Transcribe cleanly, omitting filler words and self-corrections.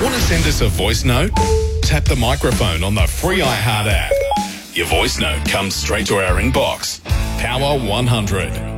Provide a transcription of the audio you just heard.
Want to send us a voice note? Tap the microphone on the free iHeart app. Your voice note comes straight to our inbox. Power 100.